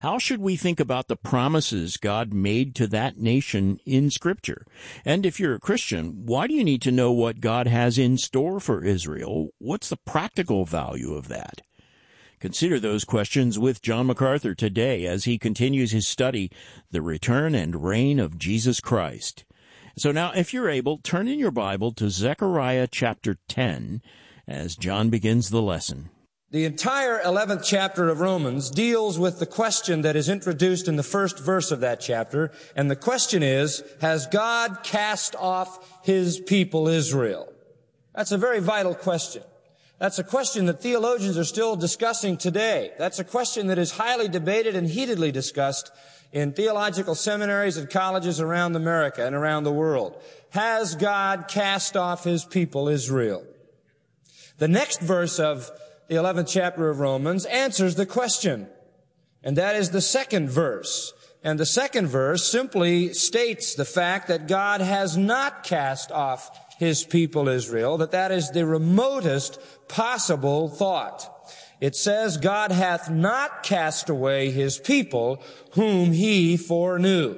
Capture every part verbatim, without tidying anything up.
How should we think about the promises God made to that nation in Scripture? And if you're a Christian, why do you need to know what God has in store for Israel? What's the practical value of that? Consider those questions with John MacArthur today as he continues his study, The Return and Reign of Jesus Christ. So now, if you're able, turn in your Bible to Zechariah chapter ten as John begins the lesson. The entire eleventh chapter of Romans deals with the question that is introduced in the first verse of that chapter, and the question is, has God cast off His people Israel? That's a very vital question. That's a question that theologians are still discussing today. That's a question that is highly debated and heatedly discussed in theological seminaries and colleges around America and around the world. Has God cast off His people Israel? The next verse of the eleventh chapter of Romans answers the question, and that is the second verse. And the second verse simply states the fact that God has not cast off His people Israel, that that is the remotest possible thought. It says, God hath not cast away His people whom He foreknew.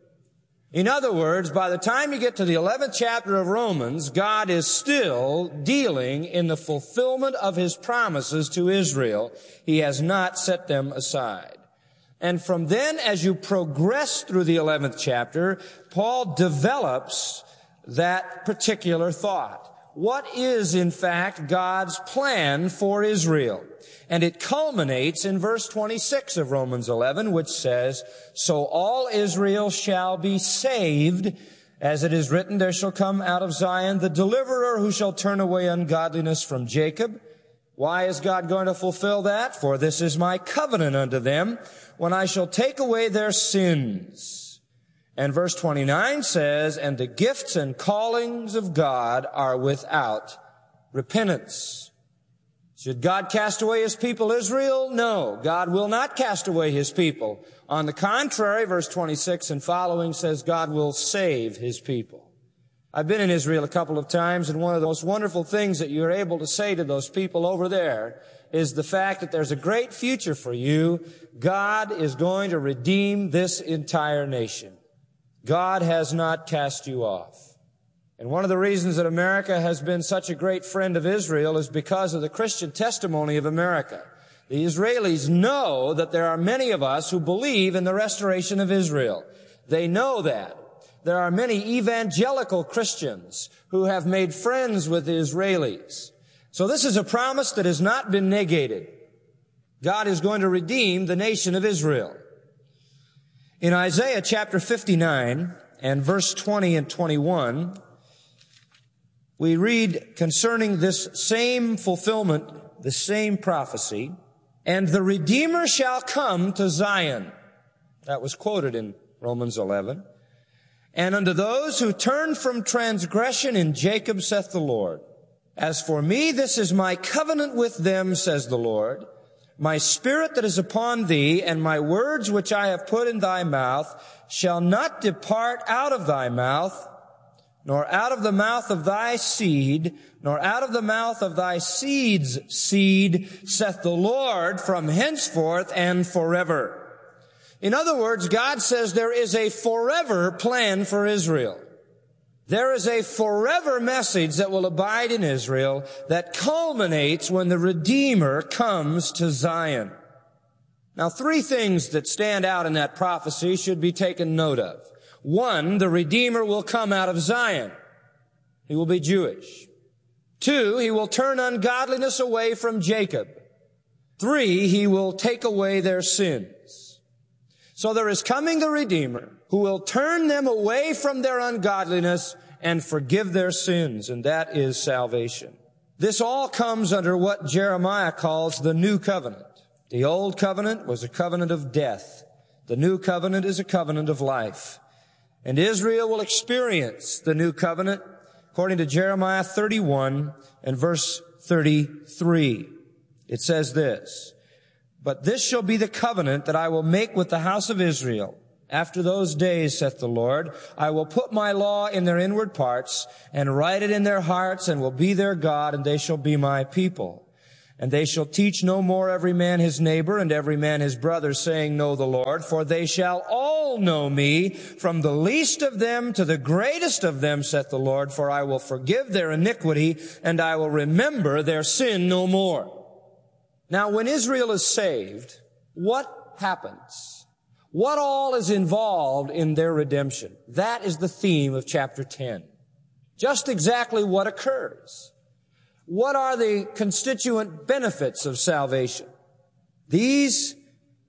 In other words, by the time you get to the eleventh chapter of Romans, God is still dealing in the fulfillment of His promises to Israel. He has not set them aside. And from then, as you progress through the eleventh chapter, Paul develops that particular thought. What is, in fact, God's plan for Israel? And it culminates in verse twenty-six of Romans eleven, which says, so all Israel shall be saved, as it is written, there shall come out of Zion the deliverer who shall turn away ungodliness from Jacob. Why is God going to fulfill that? For this is my covenant unto them, when I shall take away their sins. And verse twenty-nine says, and the gifts and callings of God are without repentance. Should God cast away His people Israel? No, God will not cast away His people. On the contrary, verse twenty-six and following says God will save His people. I've been in Israel a couple of times, and one of the most wonderful things that you're able to say to those people over there is the fact that there's a great future for you. God is going to redeem this entire nation. God has not cast you off. And one of the reasons that America has been such a great friend of Israel is because of the Christian testimony of America. The Israelis know that there are many of us who believe in the restoration of Israel. They know that. There are many evangelical Christians who have made friends with the Israelis. So this is a promise that has not been negated. God is going to redeem the nation of Israel. In Isaiah chapter fifty-nine and verse twenty and twenty-one, we read concerning this same fulfillment, the same prophecy, and the Redeemer shall come to Zion. That was quoted in Romans eleven. And unto those who turn from transgression in Jacob saith the Lord, as for me, this is my covenant with them, says the Lord. My spirit that is upon thee, and my words which I have put in thy mouth, shall not depart out of thy mouth, nor out of the mouth of thy seed, nor out of the mouth of thy seed's seed, saith the Lord, from henceforth and forever. In other words, God says there is a forever plan for Israel. There is a forever message that will abide in Israel that culminates when the Redeemer comes to Zion. Now, three things that stand out in that prophecy should be taken note of. One, the Redeemer will come out of Zion. He will be Jewish. Two, He will turn ungodliness away from Jacob. Three, He will take away their sins. So there is coming the Redeemer who will turn them away from their ungodliness and forgive their sins, and that is salvation. This all comes under what Jeremiah calls the new covenant. The old covenant was a covenant of death. The new covenant is a covenant of life. And Israel will experience the new covenant according to Jeremiah thirty-one and verse thirty-three. It says this, but this shall be the covenant that I will make with the house of Israel. After those days, saith the Lord, I will put my law in their inward parts and write it in their hearts and will be their God, and they shall be my people. And they shall teach no more every man his neighbor and every man his brother, saying, Know the Lord, for they shall all know me, from the least of them to the greatest of them, saith the Lord, for I will forgive their iniquity, and I will remember their sin no more. Now, when Israel is saved, what happens? What all is involved in their redemption? That is the theme of chapter ten. Just exactly what occurs. What are the constituent benefits of salvation? These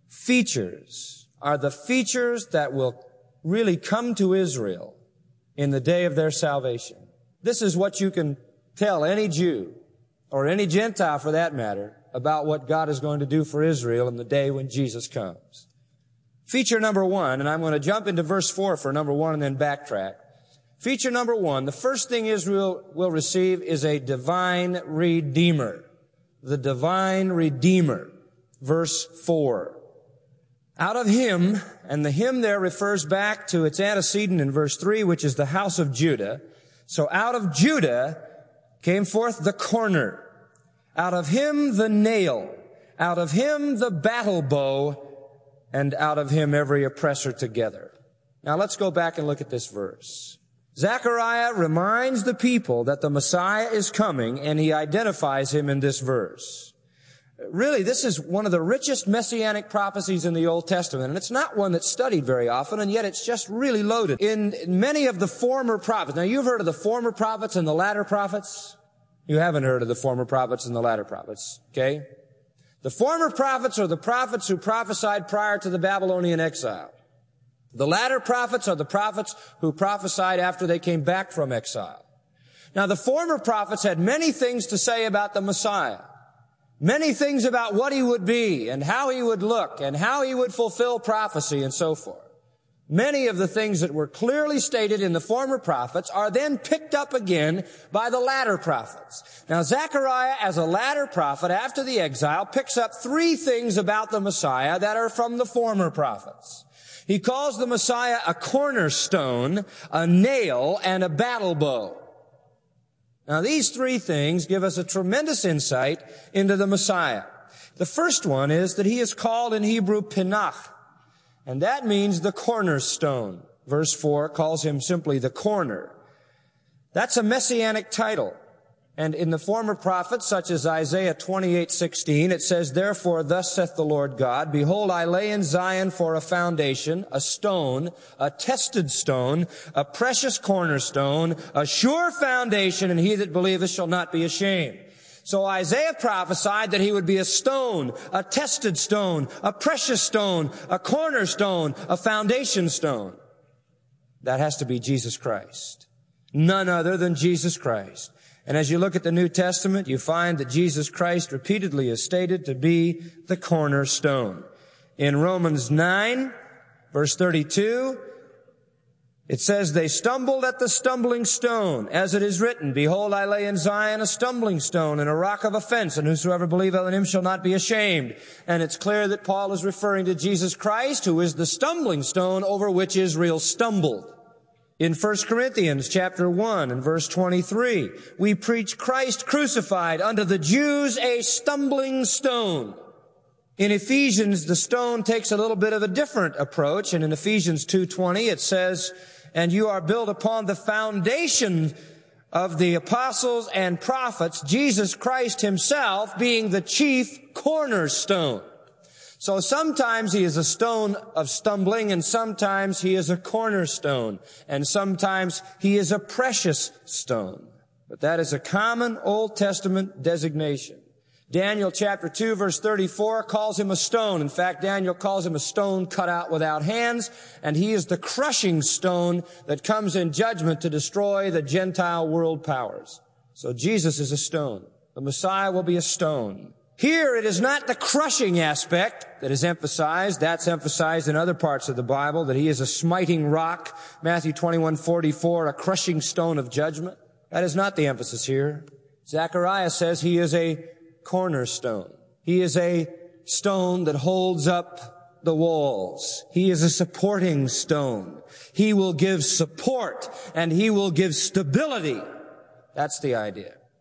features are the features that will really come to Israel in the day of their salvation. This is what you can tell any Jew, or any Gentile for that matter, about what God is going to do for Israel in the day when Jesus comes. Feature number one, and I'm going to jump into verse four for number one and then backtrack. Feature number one, the first thing Israel will receive is a divine Redeemer. The divine Redeemer. Verse four. Out of him, and the him there refers back to its antecedent in verse three, which is the house of Judah. So out of Judah came forth the corner. Out of him the nail. Out of him the battle bow. And out of him every oppressor together. Now let's go back and look at this verse. Zechariah reminds the people that the Messiah is coming, and he identifies him in this verse. Really, this is one of the richest messianic prophecies in the Old Testament, and it's not one that's studied very often, and yet it's just really loaded. In many of the former prophets, now you've heard of the former prophets and the latter prophets? You haven't heard of the former prophets and the latter prophets, okay? The former prophets are the prophets who prophesied prior to the Babylonian exile. The latter prophets are the prophets who prophesied after they came back from exile. Now, the former prophets had many things to say about the Messiah. Many things about what he would be and how he would look and how he would fulfill prophecy and so forth. Many of the things that were clearly stated in the former prophets are then picked up again by the latter prophets. Now, Zechariah, as a latter prophet after the exile, picks up three things about the Messiah that are from the former prophets. He calls the Messiah a cornerstone, a nail, and a battle bow. Now, these three things give us a tremendous insight into the Messiah. The first one is that he is called in Hebrew Pinach, and that means the cornerstone. Verse four calls him simply the corner. That's a messianic title. And in the former prophets, such as Isaiah twenty-eight sixteen, it says, Therefore, thus saith the Lord God, Behold, I lay in Zion for a foundation, a stone, a tested stone, a precious cornerstone, a sure foundation, and he that believeth shall not be ashamed. So Isaiah prophesied that he would be a stone, a tested stone, a precious stone, a cornerstone, a foundation stone. That has to be Jesus Christ. None other than Jesus Christ. And as you look at the New Testament, you find that Jesus Christ repeatedly is stated to be the cornerstone. In Romans nine, verse thirty-two, it says, They stumbled at the stumbling stone, as it is written, Behold, I lay in Zion a stumbling stone and a rock of offense, and whosoever believeth in him shall not be ashamed. And it's clear that Paul is referring to Jesus Christ, who is the stumbling stone over which Israel stumbled. In First Corinthians chapter one and verse twenty-three, we preach Christ crucified, unto the Jews a stumbling stone. In Ephesians, the stone takes a little bit of a different approach, and in Ephesians two twenty it says, And you are built upon the foundation of the apostles and prophets, Jesus Christ himself being the chief cornerstone. So sometimes he is a stone of stumbling, and sometimes he is a cornerstone, and sometimes he is a precious stone. But that is a common Old Testament designation. Daniel chapter two verse thirty-four calls him a stone. In fact, Daniel calls him a stone cut out without hands, and he is the crushing stone that comes in judgment to destroy the Gentile world powers. So Jesus is a stone. The Messiah will be a stone. Here it is not the crushing aspect that is emphasized. That's emphasized in other parts of the Bible, that he is a smiting rock. Matthew twenty-one forty-four, a crushing stone of judgment. That is not the emphasis here. Zechariah says he is a cornerstone. He is a stone that holds up the walls. He is a supporting stone. He will give support and he will give stability. That's the idea.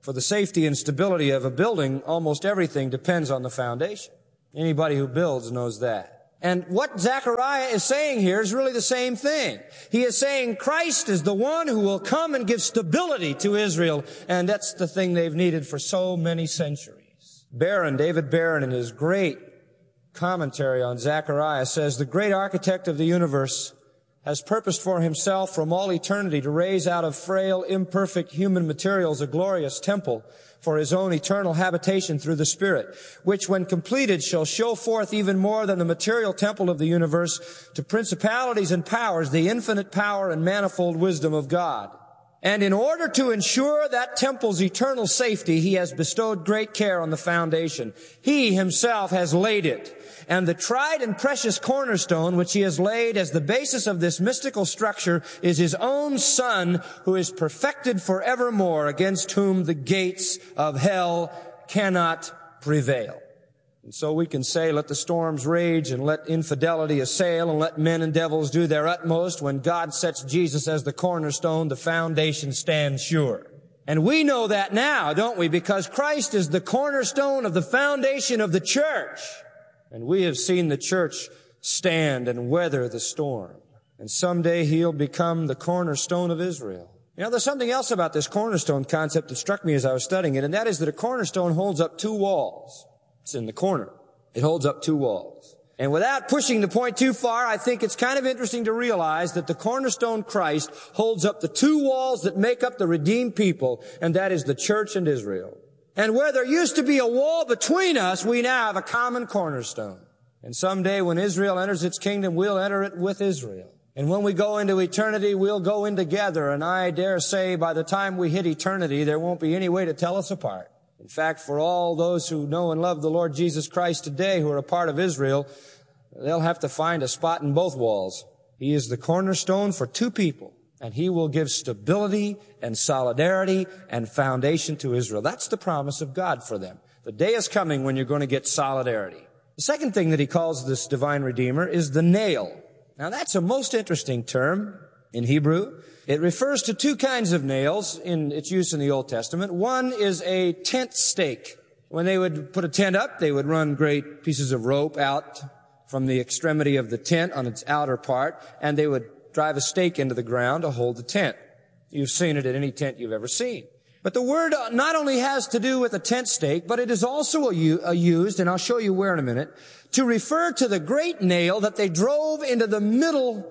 For the safety and stability of a building, almost everything depends on the foundation. Anybody who builds knows that. And what Zechariah is saying here is really the same thing. He is saying Christ is the one who will come and give stability to Israel, and that's the thing they've needed for so many centuries. Barron, David Barron, in his great commentary on Zechariah says, the great architect of the universe has purposed for himself from all eternity to raise out of frail, imperfect human materials a glorious temple for his own eternal habitation through the Spirit, which when completed shall show forth even more than the material temple of the universe to principalities and powers the infinite power and manifold wisdom of God. And in order to ensure that temple's eternal safety, he has bestowed great care on the foundation. He himself has laid it. And the tried and precious cornerstone which he has laid as the basis of this mystical structure is his own Son, who is perfected forevermore, against whom the gates of hell cannot prevail. And so we can say, let the storms rage and let infidelity assail and let men and devils do their utmost. When God sets Jesus as the cornerstone, the foundation stands sure. And we know that now, don't we? Because Christ is the cornerstone of the foundation of the church. And we have seen the church stand and weather the storm. And someday he'll become the cornerstone of Israel. You know, there's something else about this cornerstone concept that struck me as I was studying it, and that is that a cornerstone holds up two walls. It's in the corner. It holds up two walls. And without pushing the point too far, I think it's kind of interesting to realize that the cornerstone Christ holds up the two walls that make up the redeemed people, and that is the church and Israel. And where there used to be a wall between us, we now have a common cornerstone. And someday when Israel enters its kingdom, we'll enter it with Israel. And when we go into eternity, we'll go in together. And I dare say by the time we hit eternity, there won't be any way to tell us apart. In fact, for all those who know and love the Lord Jesus Christ today, who are a part of Israel, they'll have to find a spot in both walls. He is the cornerstone for two people, and he will give stability and solidarity and foundation to Israel. That's the promise of God for them. The day is coming when you're going to get solidarity. The second thing that he calls this divine Redeemer is the nail. Now, that's a most interesting term in Hebrew. It refers to two kinds of nails in its use in the Old Testament. One is a tent stake. When they would put a tent up, they would run great pieces of rope out from the extremity of the tent on its outer part, and they would drive a stake into the ground to hold the tent. You've seen it at any tent you've ever seen. But the word not only has to do with a tent stake, but it is also used, and I'll show you where in a minute, to refer to the great nail that they drove into the middle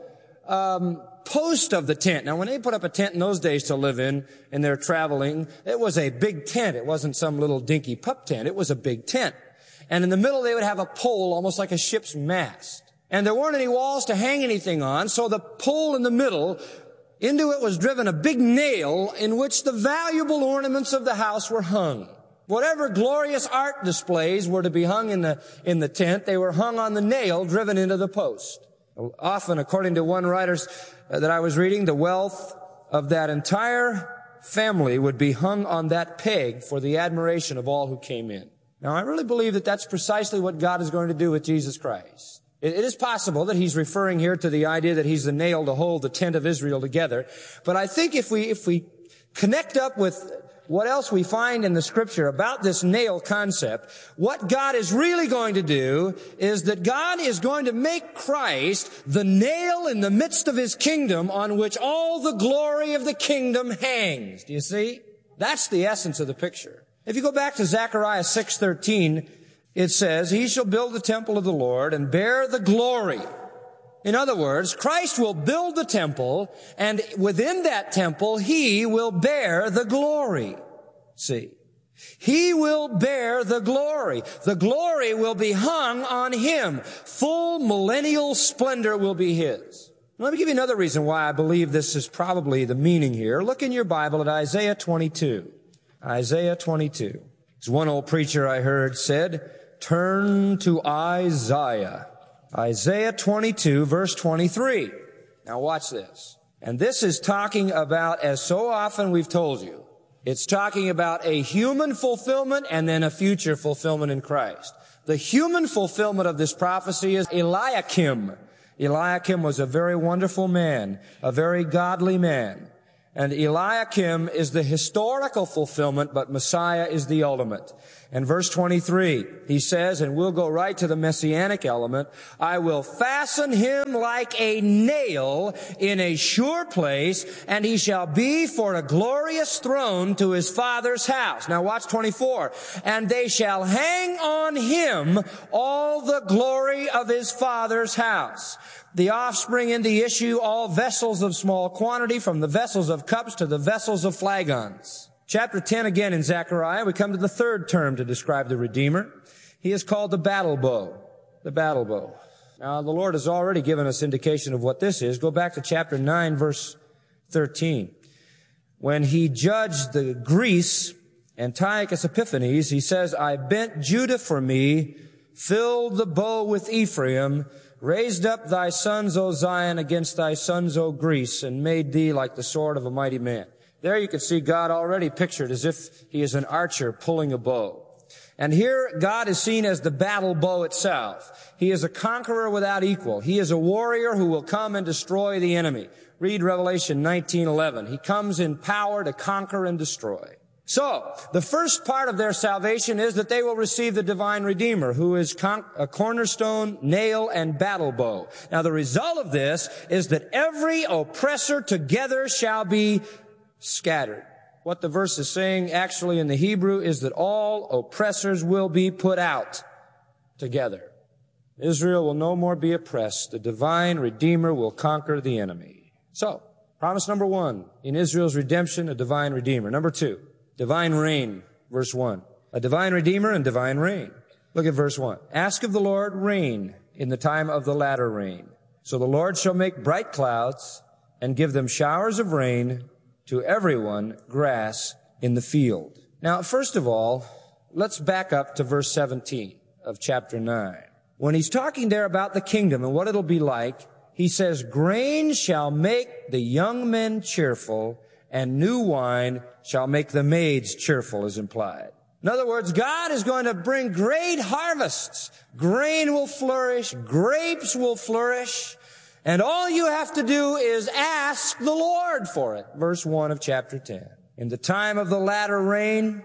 um post of the tent. Now, when they put up a tent in those days to live in, and they're traveling, it was a big tent. It wasn't some little dinky pup tent. It was a big tent. And in the middle, they would have a pole, almost like a ship's mast. And there weren't any walls to hang anything on, so the pole in the middle, into it was driven a big nail in which the valuable ornaments of the house were hung. Whatever glorious art displays were to be hung in the, in the tent, they were hung on the nail driven into the post. Often, according to one writer that I was reading, the wealth of that entire family would be hung on that peg for the admiration of all who came in. Now, I really believe that that's precisely what God is going to do with Jesus Christ. It is possible that he's referring here to the idea that he's the nail to hold the tent of Israel together. But I think if we, if we connect up with what else we find in the Scripture about this nail concept, what God is really going to do is that God is going to make Christ the nail in the midst of his kingdom on which all the glory of the kingdom hangs. Do you see? That's the essence of the picture. If you go back to Zechariah six thirteen, it says, he shall build the temple of the Lord and bear the glory. In other words, Christ will build the temple, and within that temple, he will bear the glory. See? He will bear the glory. The glory will be hung on him. Full millennial splendor will be his. Let me give you another reason why I believe this is probably the meaning here. Look in your Bible at Isaiah twenty-two. Isaiah twenty-two. As one old preacher I heard said, turn to Isaiah. Isaiah twenty-two, verse twenty-three. Now watch this. And this is talking about, as so often we've told you, it's talking about a human fulfillment and then a future fulfillment in Christ. The human fulfillment of this prophecy is Eliakim. Eliakim was a very wonderful man, a very godly man. And Eliakim is the historical fulfillment, but Messiah is the ultimate. And verse twenty-three, he says, and we'll go right to the messianic element, I will fasten him like a nail in a sure place, and he shall be for a glorious throne to his father's house. Now watch twenty-four. And they shall hang on him all the glory of his father's house. The offspring in the issue, all vessels of small quantity, from the vessels of cups to the vessels of flagons. Chapter ten again in Zechariah, we come to the third term to describe the Redeemer. He is called the battle bow. The battle bow. Now, the Lord has already given us indication of what this is. Go back to chapter nine, verse thirteen. When he judged the Greece, Antiochus Epiphanes, he says, I bent Judah for me, filled the bow with Ephraim, raised up thy sons, O Zion, against thy sons, O Greece, and made thee like the sword of a mighty man. There you can see God already pictured as if he is an archer pulling a bow. And here God is seen as the battle bow itself. He is a conqueror without equal. He is a warrior who will come and destroy the enemy. Read Revelation nineteen eleven. He comes in power to conquer and destroy. So, the first part of their salvation is that they will receive the divine Redeemer, who is con- a cornerstone, nail, and battle bow. Now, the result of this is that every oppressor together shall be scattered. What the verse is saying actually in the Hebrew is that all oppressors will be put out together. Israel will no more be oppressed. The divine Redeemer will conquer the enemy. So, promise number one, in Israel's redemption, a divine Redeemer. Number two, divine reign, verse one. A divine Redeemer and divine reign. Look at verse one. Ask of the Lord rain in the time of the latter rain. So the Lord shall make bright clouds and give them showers of rain to everyone grass in the field. Now, first of all, let's back up to verse seventeen of chapter nine. When he's talking there about the kingdom and what it'll be like, he says, grain shall make the young men cheerful, and new wine shall make the maids cheerful, is implied. In other words, God is going to bring great harvests. Grain will flourish, grapes will flourish, and all you have to do is ask the Lord for it. Verse one of chapter ten. In the time of the latter rain,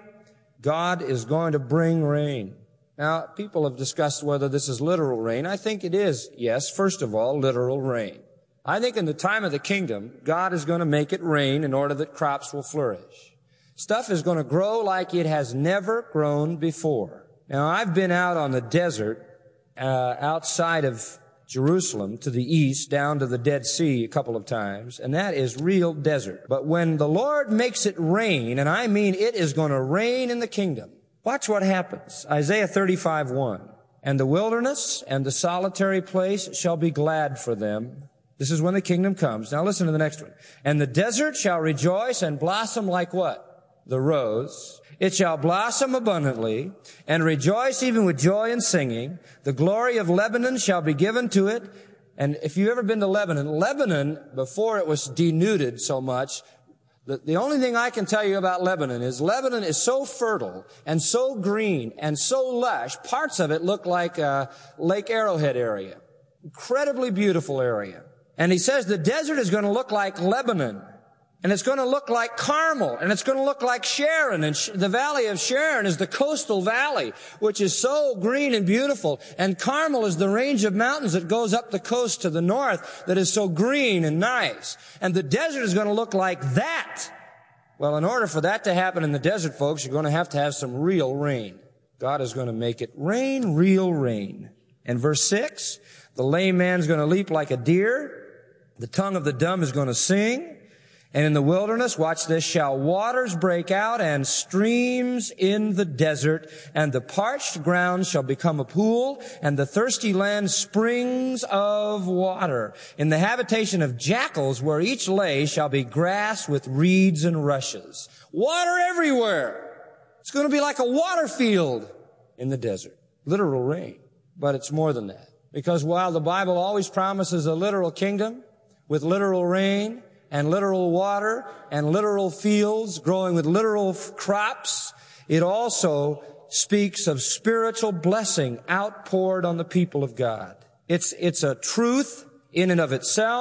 God is going to bring rain. Now, people have discussed whether this is literal rain. I think it is, yes, first of all, literal rain. I think in the time of the kingdom, God is going to make it rain in order that crops will flourish. Stuff is going to grow like it has never grown before. Now, I've been out on the desert, uh, outside of Jerusalem to the east, down to the Dead Sea a couple of times, and that is real desert. But when the Lord makes it rain, and I mean it is going to rain in the kingdom, watch what happens. Isaiah thirty-five one. And the wilderness and the solitary place shall be glad for them. This is when the kingdom comes. Now listen to the next one. And the desert shall rejoice and blossom like what? The rose. It shall blossom abundantly and rejoice even with joy and singing. The glory of Lebanon shall be given to it. And if you've ever been to Lebanon, Lebanon, before it was denuded so much, the, the only thing I can tell you about Lebanon is Lebanon is so fertile and so green and so lush. Parts of it look like uh, Lake Arrowhead area. Incredibly beautiful area. And he says the desert is going to look like Lebanon. And it's going to look like Carmel, and it's going to look like Sharon, and sh- the valley of Sharon is the coastal valley, which is so green and beautiful, and Carmel is the range of mountains that goes up the coast to the north that is so green and nice. And the desert is going to look like that. Well, in order for that to happen in the desert, folks, you're going to have to have some real rain. God is going to make it rain, real rain. And verse six, the lame man's going to leap like a deer, the tongue of the dumb is going to sing. And in the wilderness, watch this, shall waters break out and streams in the desert, and the parched ground shall become a pool, and the thirsty land springs of water. In the habitation of jackals, where each lay, shall be grass with reeds and rushes. Water everywhere. It's going to be like a water field in the desert. Literal rain. But it's more than that. Because while the Bible always promises a literal kingdom with literal rain, and literal water, and literal fields growing with literal f- crops, it also speaks of spiritual blessing outpoured on the people of God. It's, it's a truth in and of itself,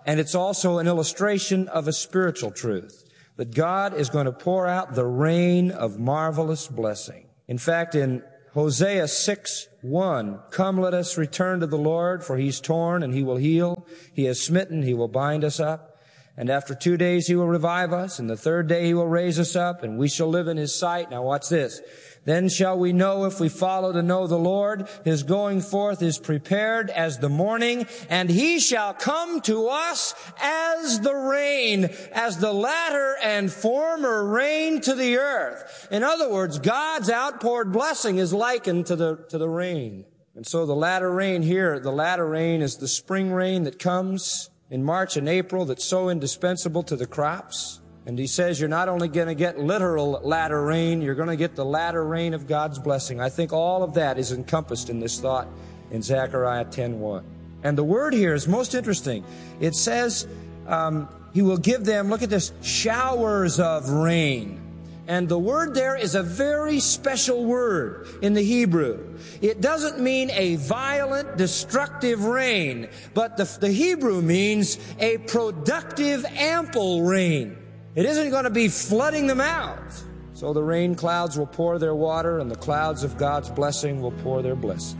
and it's also an illustration of a spiritual truth, that God is going to pour out the rain of marvelous blessing. In fact, in Hosea six one, "Come, let us return to the Lord, for he's torn and he will heal. He has smitten, he will bind us up. And after two days he will revive us, and the third day he will raise us up, and we shall live in his sight." Now watch this. "Then shall we know if we follow to know the Lord. His going forth is prepared as the morning, and he shall come to us as the rain, as the latter and former rain to the earth." In other words, God's outpoured blessing is likened to the, to the rain. And so the latter rain here, the latter rain is the spring rain that comes in March and April that's so indispensable to the crops. And he says you're not only going to get literal latter rain, you're going to get the latter rain of God's blessing. I think all of that is encompassed in this thought in Zechariah ten one. And the word here is most interesting. It says um, he will give them, look at this, showers of rain. And the word there is a very special word in the Hebrew. It doesn't mean a violent, destructive rain, but the, the Hebrew means a productive, ample rain. It isn't going to be flooding them out. So the rain clouds will pour their water, and the clouds of God's blessing will pour their blessing.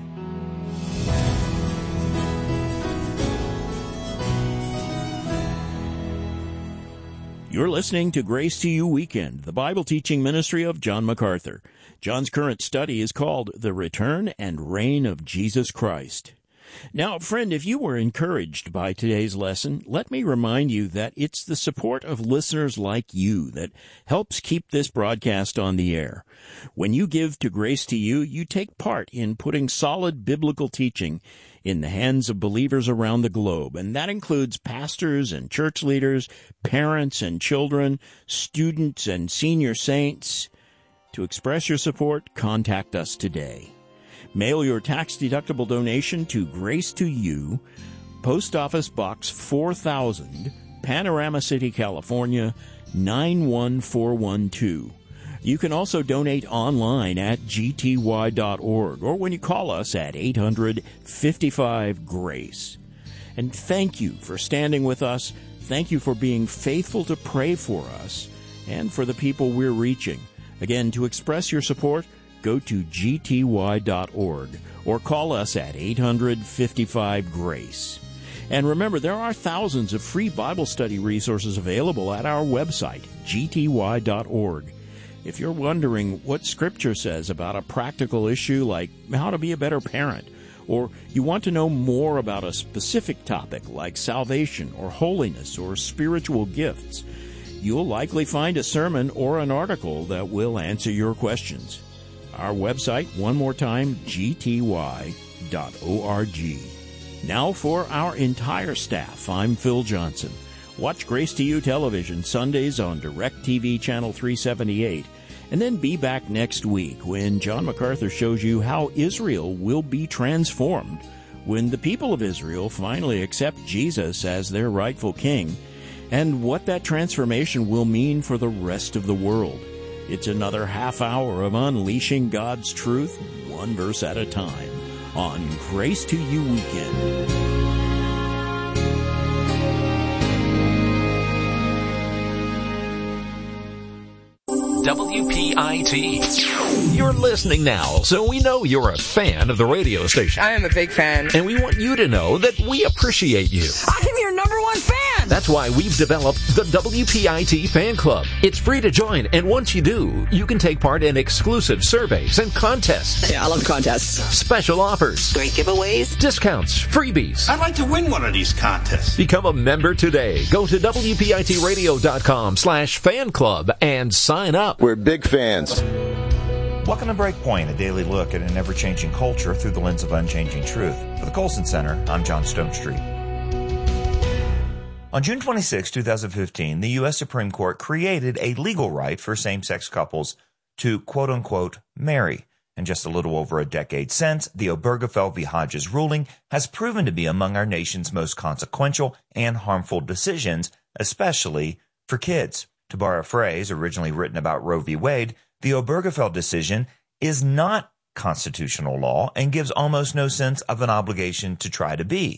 You're listening to Grace to You Weekend, the Bible teaching ministry of John MacArthur. John's current study is called The Return and Reign of Jesus Christ. Now, friend, if you were encouraged by today's lesson, let me remind you that it's the support of listeners like you that helps keep this broadcast on the air. When you give to Grace to You, you take part in putting solid biblical teaching in the hands of believers around the globe, and that includes pastors and church leaders, parents and children, students and senior saints. To express your support, contact us today. Mail your tax-deductible donation to Grace to You, Post Office Box four thousand, Panorama City, California, nine one four one two. You can also donate online at g t y dot org or when you call us at eight hundred, fifty-five, GRACE. And thank you for standing with us. Thank you for being faithful to pray for us and for the people we're reaching. Again, to express your support, go to g t y dot org or call us at eight hundred, fifty-five, GRACE. And remember, there are thousands of free Bible study resources available at our website, g t y dot org. If you're wondering what Scripture says about a practical issue like how to be a better parent, or you want to know more about a specific topic like salvation or holiness or spiritual gifts, you'll likely find a sermon or an article that will answer your questions. Our website, one more time, g t y dot org. Now for our entire staff, I'm Phil Johnson. Watch Grace to You television Sundays on DirecTV Channel three seventy-eight, and then be back next week when John MacArthur shows you how Israel will be transformed when the people of Israel finally accept Jesus as their rightful king, and what that transformation will mean for the rest of the world. It's another half hour of unleashing God's truth, one verse at a time, on Grace to You Weekend. W P I T. You're listening now, so we know you're a fan of the radio station. I am a big fan. And we want you to know that we appreciate you. I am your number one fan! That's why we've developed the W P I T Fan Club. It's free to join, and once you do, you can take part in exclusive surveys and contests. Yeah, I love contests. Special offers. Great giveaways. Discounts. Freebies. I'd like to win one of these contests. Become a member today. Go to W P I T radio dot com slash fan club and sign up. We're big fans. Welcome to Breakpoint, a daily look at an ever-changing culture through the lens of unchanging truth. For the Colson Center, I'm John Stonestreet. On June twenty-sixth, twenty fifteen, the U S Supreme Court created a legal right for same-sex couples to, quote-unquote, marry. And just a little over a decade since, the Obergefell v. Hodges ruling has proven to be among our nation's most consequential and harmful decisions, especially for kids. To borrow a phrase originally written about Roe v. Wade, the Obergefell decision is not constitutional law and gives almost no sense of an obligation to try to be.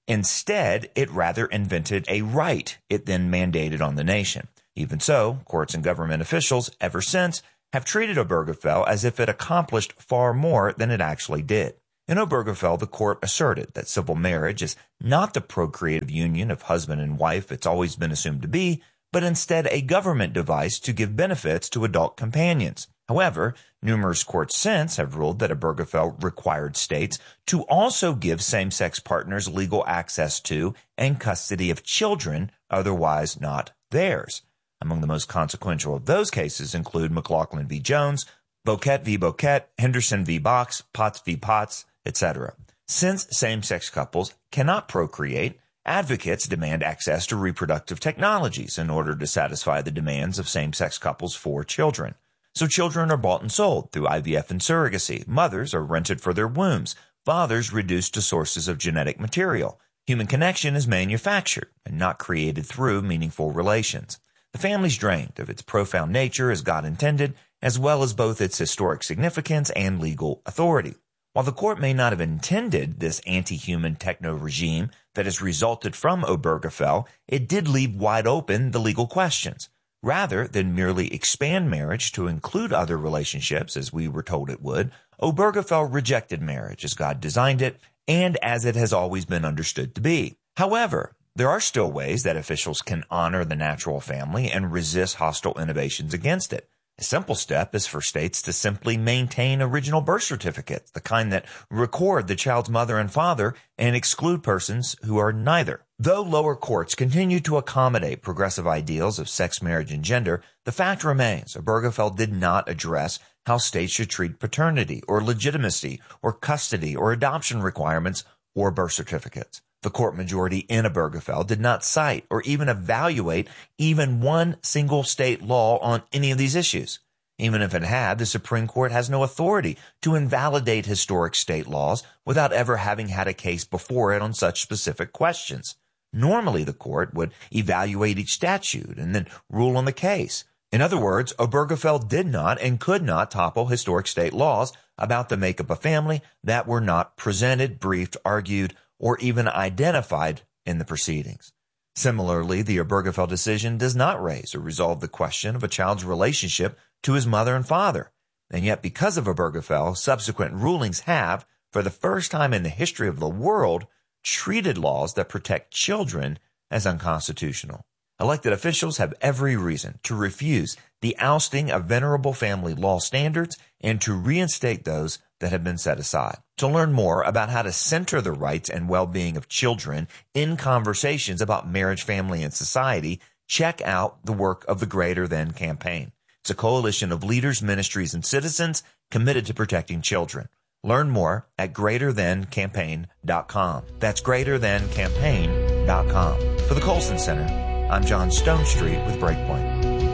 Instead, it rather invented a right it then mandated on the nation. Even so, courts and government officials ever since have treated Obergefell as if it accomplished far more than it actually did. In Obergefell, the court asserted that civil marriage is not the procreative union of husband and wife it's always been assumed to be, but instead a government device to give benefits to adult companions. However, numerous courts since have ruled that Obergefell required states to also give same-sex partners legal access to and custody of children otherwise not theirs. Among the most consequential of those cases include McLaughlin v. Jones, Boquet v. Boquet, Henderson v. Box, Potts v. Potts, et cetera. Since same-sex couples cannot procreate, advocates demand access to reproductive technologies in order to satisfy the demands of same-sex couples for children. So children are bought and sold through I V F and surrogacy. Mothers are rented for their wombs. Fathers reduced to sources of genetic material. Human connection is manufactured and not created through meaningful relations. The family's drained of its profound nature as God intended, as well as both its historic significance and legal authority. While the court may not have intended this anti-human techno-regime that has resulted from Obergefell, it did leave wide open the legal questions. Rather than merely expand marriage to include other relationships, as we were told it would, Obergefell rejected marriage as God designed it and as it has always been understood to be. However, there are still ways that officials can honor the natural family and resist hostile innovations against it. A simple step is for states to simply maintain original birth certificates, the kind that record the child's mother and father and exclude persons who are neither. Though lower courts continue to accommodate progressive ideals of sex, marriage, and gender, the fact remains Obergefell did not address how states should treat paternity or legitimacy or custody or adoption requirements or birth certificates. The court majority in Obergefell did not cite or even evaluate even one single state law on any of these issues. Even if it had, the Supreme Court has no authority to invalidate historic state laws without ever having had a case before it on such specific questions. Normally, the court would evaluate each statute and then rule on the case. In other words, Obergefell did not and could not topple historic state laws about the makeup of family that were not presented, briefed, argued, or even identified in the proceedings. Similarly, the Obergefell decision does not raise or resolve the question of a child's relationship to his mother and father. And yet, because of Obergefell, subsequent rulings have, for the first time in the history of the world, treated laws that protect children as unconstitutional. Elected officials have every reason to refuse the ousting of venerable family law standards and to reinstate those that have been set aside. To learn more about how to center the rights and well-being of children in conversations about marriage, family, and society, check out the work of the Greater Than Campaign. It's a coalition of leaders, ministries, and citizens committed to protecting children. Learn more at greater than campaign dot com. That's greater than campaign dot com. For the Colson Center, I'm John Stonestreet with Breakpoint.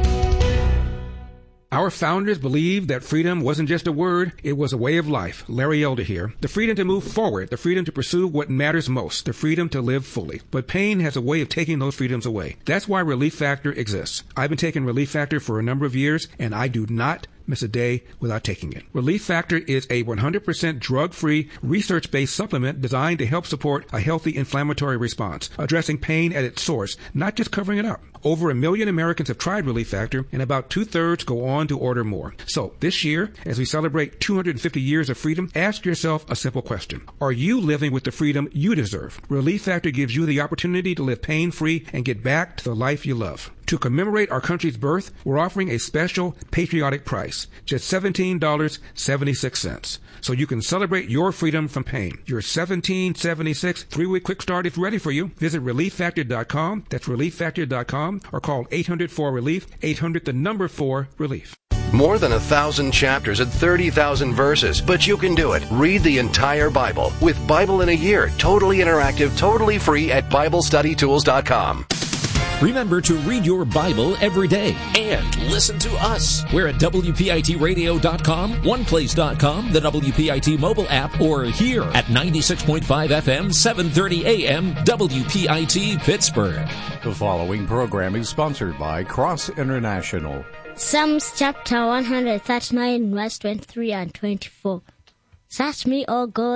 Our founders believed that freedom wasn't just a word, it was a way of life. Larry Elder here. The freedom to move forward, the freedom to pursue what matters most, the freedom to live fully. But pain has a way of taking those freedoms away. That's why Relief Factor exists. I've been taking Relief Factor for a number of years, and I do not miss a day without taking it. Relief Factor is a one hundred percent drug-free, research-based supplement designed to help support a healthy inflammatory response, addressing pain at its source, not just covering it up. Over a million Americans have tried Relief Factor, and about two-thirds go on to order more. So, this year, as we celebrate two hundred fifty years of freedom, ask yourself a simple question. Are you living with the freedom you deserve? Relief Factor gives you the opportunity to live pain-free and get back to the life you love. To commemorate our country's birth, we're offering a special patriotic price, just seventeen dollars and seventy-six cents. So you can celebrate your freedom from pain. Your seventeen dollars and seventy-six cents three-week quick start is ready for you. Visit relief factor dot com. That's relief factor dot com or call eight hundred four relief, eight hundred the number four relief. More than a thousand chapters and thirty thousand verses, but you can do it. Read the entire Bible with Bible in a Year, totally interactive, totally free at bible study tools dot com. Remember to read your Bible every day and listen to us. We're at W P I T radio dot com, one place dot com, the W P I T mobile app, or here at ninety-six point five F M, seven thirty A M, W P I T Pittsburgh. The following program is sponsored by Cross International. Psalms chapter one hundred thirty-nine, verse twenty-three and twenty-four. Search me, O God,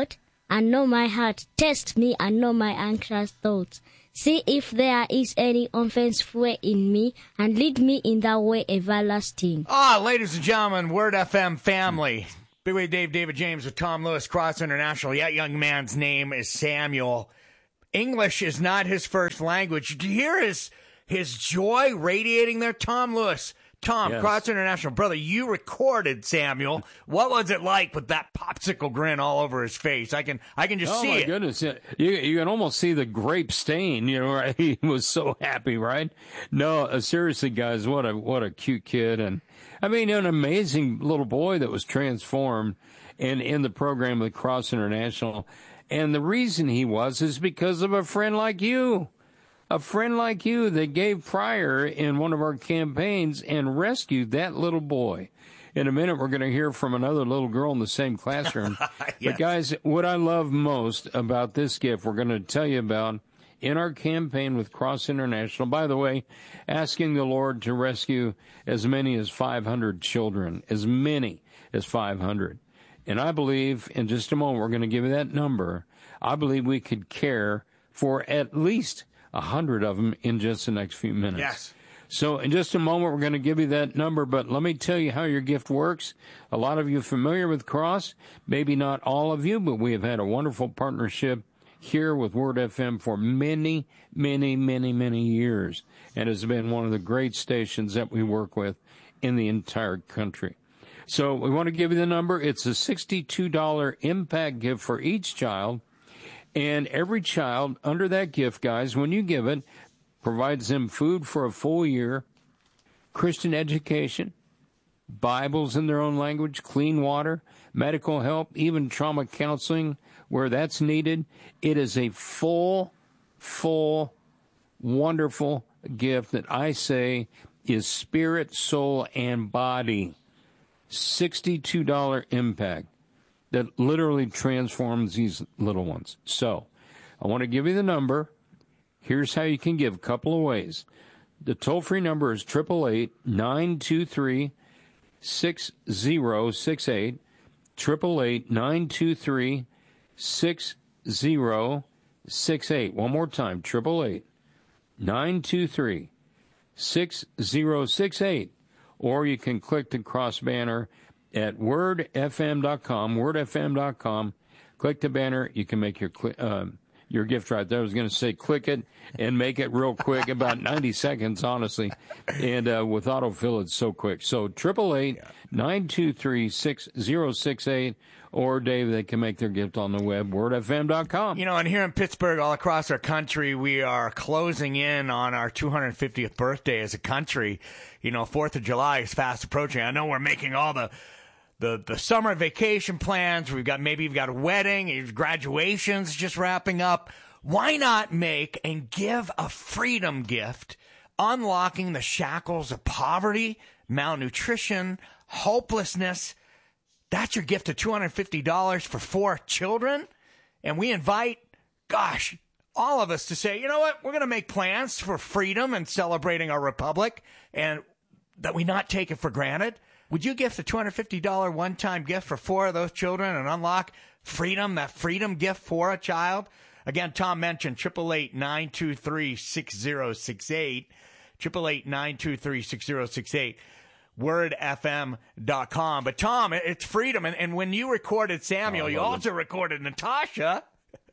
and know my heart. Test me and know my anxious thoughts. See if there is any offensive way in me, and lead me in the way everlasting. Ah, ladies and gentlemen, Word F M family. Big Wave Dave, David James with Tom Lewis, Cross International. That young man's name is Samuel. English is not his first language. Did you hear his his joy radiating there? Tom Lewis. Tom, yes. Cross International. Brother, you recorded Samuel. What was it like with that popsicle grin all over his face? I can I can just oh see it. Oh, my goodness. You, you can almost see the grape stain, you know, right? He was so happy, right? No, uh, seriously, guys, what a what a cute kid. And, I mean, an amazing little boy that was transformed in, in the program with Cross International. And the reason he was is because of a friend like you. A friend like you that gave prior in one of our campaigns and rescued that little boy. In a minute, we're going to hear from another little girl in the same classroom. Yes. But, guys, what I love most about this gift, we're going to tell you about in our campaign with Cross International. By the way, asking the Lord to rescue as many as five hundred children, as many as five hundred. And I believe, in just a moment, we're going to give you that number. I believe we could care for at least a hundred of them in just the next few minutes. Yes. So in just a moment, we're going to give you that number, but let me tell you how your gift works. A lot of you are familiar with Cross, maybe not all of you, but we have had a wonderful partnership here with Word F M for many, many, many, many years, and has been one of the great stations that we work with in the entire country. So we want to give you the number. It's a sixty-two dollars impact gift for each child. And every child under that gift, guys, when you give it, provides them food for a full year, Christian education, Bibles in their own language, clean water, medical help, even trauma counseling where that's needed. It is a full, full, wonderful gift that I say is spirit, soul, and body. sixty-two dollars impact. That literally transforms these little ones. So, I want to give you the number. Here's how you can give, a couple of ways. The toll-free number is eight eight eight, nine two three, six zero six eight, eight eight eight, nine two three, six zero six eight. One more time, eight eight eight, nine two three, six zero six eight. Or you can click the cross banner at word f m dot com, word f m dot com. Click the banner. You can make your uh, your gift right there. I was going to say click it and make it real quick, about ninety seconds, honestly. And uh, with autofill, it's so quick. So eight eight eight, nine two three, six zero six eight. Or, Dave, they can make their gift on the web, word f m dot com. You know, and here in Pittsburgh, all across our country, we are closing in on our two hundred fiftieth birthday as a country. You know, fourth of July is fast approaching. I know we're making all the The the summer vacation plans. We've got maybe you've got a wedding, graduations just wrapping up. Why not make and give a freedom gift, unlocking the shackles of poverty, malnutrition, hopelessness? That's your gift of two hundred fifty dollars for four children. And we invite, gosh, all of us to say, you know what? We're going to make plans for freedom and celebrating our republic, and that we not take it for granted. Would you gift a two hundred fifty dollars one-time gift for four of those children and unlock freedom, that freedom gift for a child? Again, Tom mentioned eight eight eight, nine two three, six zero six eight, eight eight eight, nine two three, six zero six eight, word f m dot com. But, Tom, it's freedom. And, and when you recorded Samuel, oh, you also it. recorded Natasha.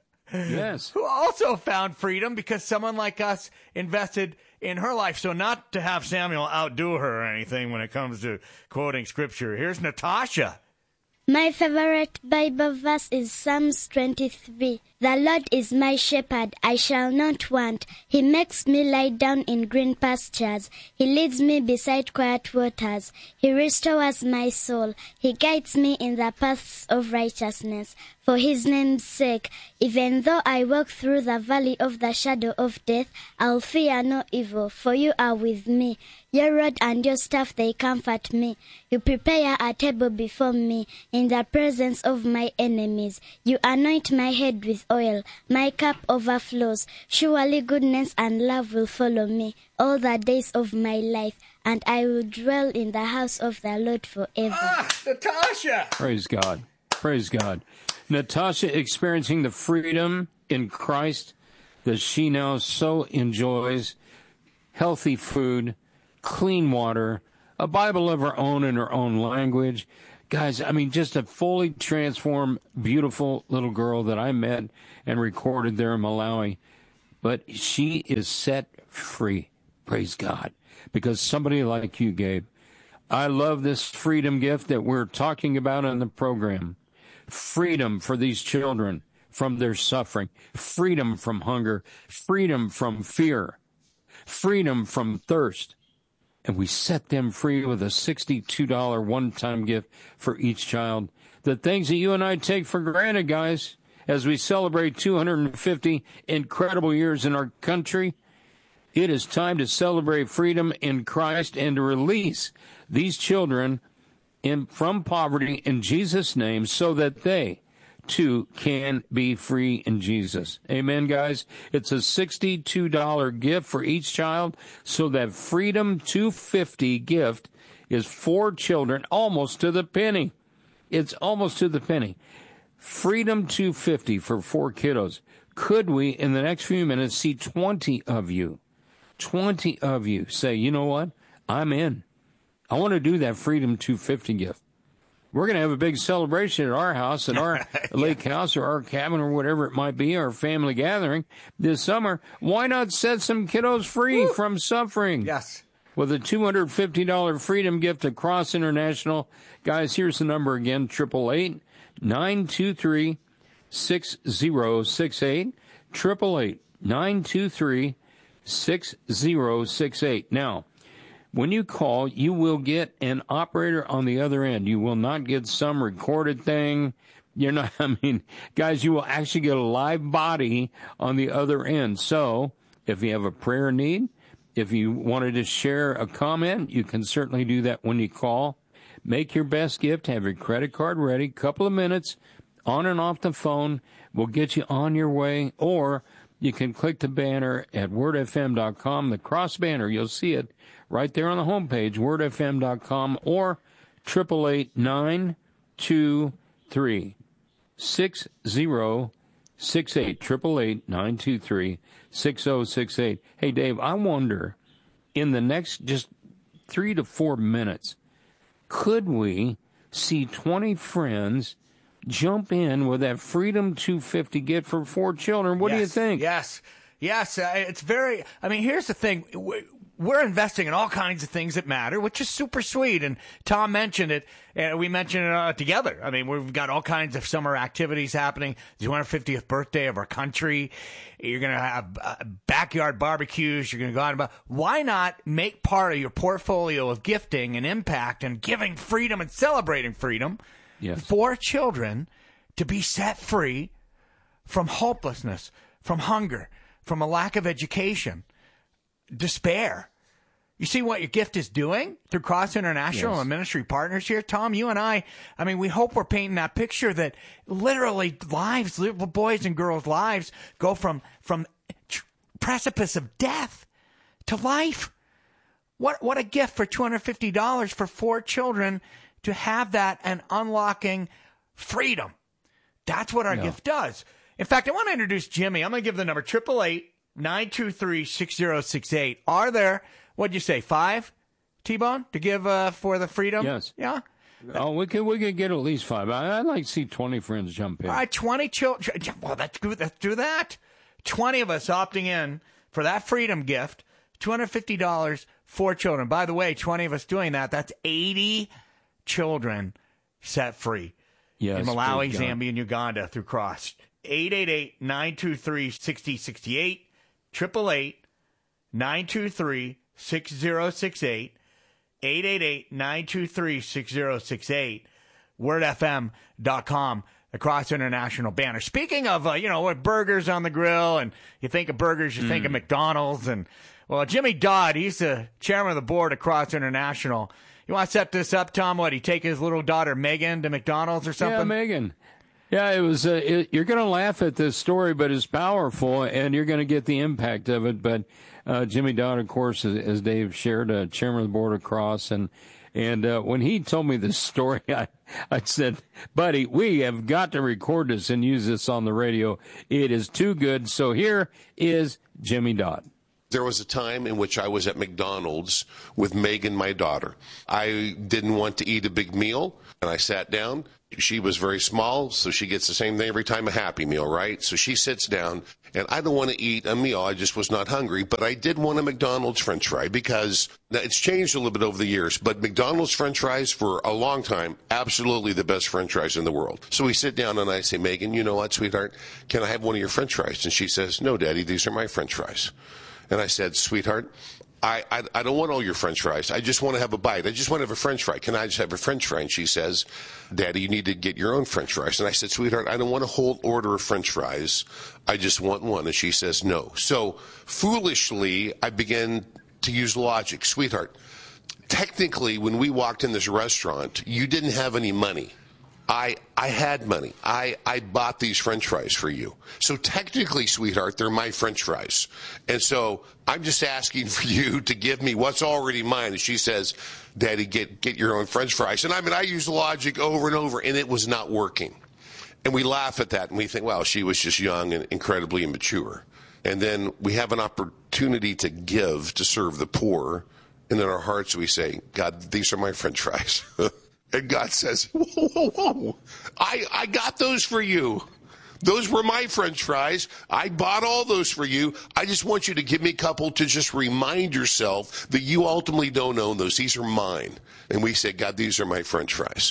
Yes. Who also found freedom because someone like us invested in her life. So not to have Samuel outdo her or anything when it comes to quoting scripture. Here's Natasha. My favorite Bible verse is Psalms twenty-three. The Lord is my shepherd, I shall not want. He makes me lie down in green pastures. He leads me beside quiet waters. He restores my soul. He guides me in the paths of righteousness. For his name's sake, even though I walk through the valley of the shadow of death, I'll fear no evil, for you are with me. Your rod and your staff, they comfort me. You prepare a table before me in the presence of my enemies. You anoint my head with oil. My cup overflows. Surely goodness and love will follow me all the days of my life, and I will dwell in the house of the Lord forever. Ah, Natasha! Praise God. Praise God. Natasha experiencing the freedom in Christ that she now so enjoys, healthy food, clean water, a Bible of her own in her own language. Guys, I mean, just a fully transformed, beautiful little girl that I met and recorded there in Malawi. But she is set free, praise God, because somebody like you, Gabe. I love this freedom gift that we're talking about in the program. Freedom for these children from their suffering, freedom from hunger, freedom from fear, freedom from thirst. And we set them free with a sixty-two dollars one-time gift for each child. The things that you and I take for granted, guys, as we celebrate two hundred fifty incredible years in our country, it is time to celebrate freedom in Christ and to release these children in, from poverty in Jesus' name so that they, too, can be free in Jesus. Amen, guys? It's a sixty-two dollars gift for each child, so that Freedom two hundred fifty gift is for children almost to the penny. It's almost to the penny. Freedom two hundred fifty for four kiddos. Could we, in the next few minutes, see twenty of you, twenty of you say, you know what? I'm in. I want to do that Freedom two hundred fifty gift. We're going to have a big celebration at our house, at our yeah. lake house or our cabin or whatever it might be, our family gathering this summer. Why not set some kiddos free Woo. from suffering? Yes. With a two hundred fifty dollars freedom gift at Cross International. Guys, here's the number again, eight eight eight, nine two three, six zero six eight, eight eight eight, nine two three, six zero six eight. Now, when you call, you will get an operator on the other end. You will not get some recorded thing. You're not, I mean, guys, you will actually get a live body on the other end. So if you have a prayer need, if you wanted to share a comment, you can certainly do that when you call. Make your best gift. Have your credit card ready. Couple of minutes on and off the phone. We'll get you on your way. Or you can click the banner at word f m dot com, the cross banner. You'll see it right there on the homepage, word f m dot com, or eight eight eight, nine two three, six zero six eight, eight eight eight, nine two three, six zero six eight. Hey, Dave, I wonder, in the next just three to four minutes, could we see twenty friends jump in with that Freedom two hundred fifty gift for four children? What yes, do you think? Yes, yes. Uh, it's very, I mean, here's the thing. We're investing in all kinds of things that matter, which is super sweet. And Tom mentioned it. Uh, we mentioned it uh, together. I mean, we've got all kinds of summer activities happening. The two hundred fiftieth birthday of our country. You're going to have uh, backyard barbecues. You're going to go out and buy. Why not make part of your portfolio of gifting and impact and giving freedom and celebrating freedom yes. for children to be set free from hopelessness, from hunger, from a lack of education, despair. You see what your gift is doing through Cross International yes. and ministry partners here? Tom, you and I, I mean, we hope we're painting that picture that literally lives, little boys and girls' lives go from, from precipice of death to life. What, what a gift for two hundred fifty dollars for four children to have that and unlocking freedom. That's what our yeah. gift does. In fact, I want to introduce Jimmy. I'm going to give the number eight eight eight, nine two three, six zero six eight. Are there, what'd you say, five, T-Bone, to give uh, for the freedom? Yes. Yeah? Oh, we could we could get at least five. I, I'd like to see twenty friends jump in. All right, twenty children. Well, let's do, let's do that. twenty of us opting in for that freedom gift, two hundred fifty dollars for children. By the way, twenty of us doing that, that's eighty children set free yes, in Malawi, Zambia, and Uganda through Cross. eight eight eight, nine two three, six zero six eight, eight eight eight, nine two three, six zero six eight, eight eight eight, nine two three, six zero six eight, word f m dot com, the Cross International banner. Speaking of, uh, you know, with burgers on the grill, and you think of burgers, you mm. think of McDonald's, and, well, Jimmy Dodd, he's the chairman of the board of Cross International. You want to set this up, Tom? What, he take his little daughter Megan to McDonald's or something? Yeah, Megan. Yeah, it was. Uh, it, you're going to laugh at this story, but it's powerful, and you're going to get the impact of it. But uh, Jimmy Dodd, of course, as, as Dave shared, uh, chairman of the board of Cross, and And uh, when he told me this story, I, I said, buddy, we have got to record this and use this on the radio. It is too good. So here is Jimmy Dodd. There was a time in which I was at McDonald's with Megan, my daughter. I didn't want to eat a big meal, and I sat down. She was very small, so she gets the same thing every time, a Happy Meal, right? So she sits down, and I don't want to eat a meal. I just was not hungry, but I did want a McDonald's French fry because it's changed a little bit over the years, but McDonald's French fries for a long time, absolutely the best French fries in the world. So we sit down, and I say, Megan, you know what, sweetheart, can I have one of your French fries? And she says, no, Daddy, these are my French fries. And I said, sweetheart, I, I I don't want all your French fries. I just want to have a bite. I just want to have a French fry. Can I just have a French fry? And she says, Daddy, you need to get your own French fries. And I said, sweetheart, I don't want a whole order of French fries. I just want one. And she says, no. So foolishly, I began to use logic. Sweetheart, technically, when we walked in this restaurant, you didn't have any money. I I had money. I, I bought these French fries for you. So technically, sweetheart, they're my French fries. And so I'm just asking for you to give me what's already mine. And she says, Daddy, get, get your own French fries. And I mean, I used logic over and over, and it was not working. And we laugh at that, and we think, wow, she was just young and incredibly immature. And then we have an opportunity to give, to serve the poor. And in our hearts, we say, God, these are my French fries. And God says, whoa, whoa, whoa, I, I got those for you. Those were my French fries. I bought all those for you. I just want you to give me a couple to just remind yourself that you ultimately don't own those. These are mine. And we say, God, these are my French fries.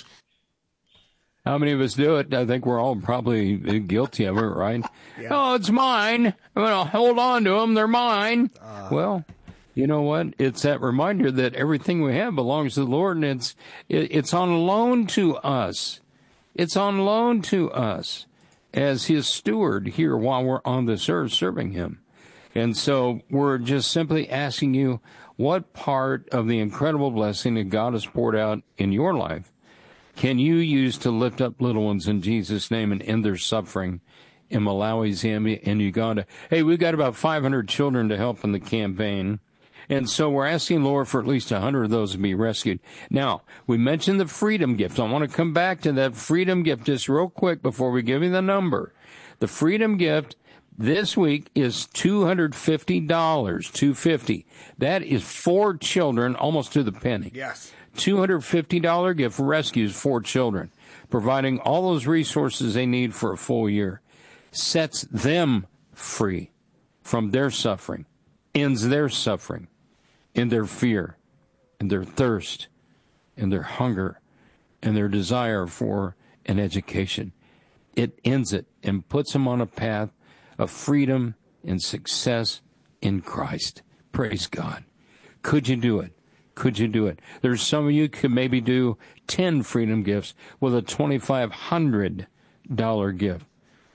How many of us do it? I think we're all probably guilty of it, right? Yeah. Oh, it's mine. I'm going to hold on to them. They're mine. Uh, well, you know what? It's that reminder that everything we have belongs to the Lord, and it's it, it's on loan to us. It's on loan to us as his steward here while we're on this earth serving him. And so we're just simply asking you, what part of the incredible blessing that God has poured out in your life can you use to lift up little ones in Jesus' name and end their suffering in Malawi, Zambia, and Uganda? Hey, we've got about five hundred children to help in the campaign. And so we're asking, Lord, for at least one hundred of those to be rescued. Now, we mentioned the freedom gift. I want to come back to that freedom gift just real quick before we give you the number. The freedom gift this week is two hundred fifty dollars, two hundred fifty dollars. That is four children, almost to the penny. Yes. two hundred fifty dollars gift rescues four children, providing all those resources they need for a full year. Sets them free from their suffering, ends their suffering, in their fear, and their thirst, and their hunger, and their desire for an education. It ends it and puts them on a path of freedom and success in Christ. Praise God. Could you do it? Could you do it? There's some of you could maybe do ten freedom gifts with a twenty-five hundred dollars gift.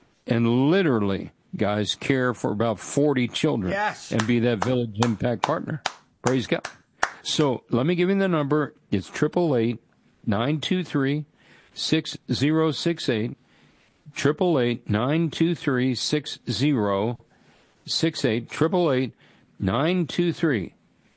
And literally, guys, care for about forty children. Yes. And be that Village Impact partner. Praise God. So let me give you the number. It's eight eight eight, nine two three, six zero six eight. eight eight eight, nine two three, six zero six eight. eight eight eight, nine two three,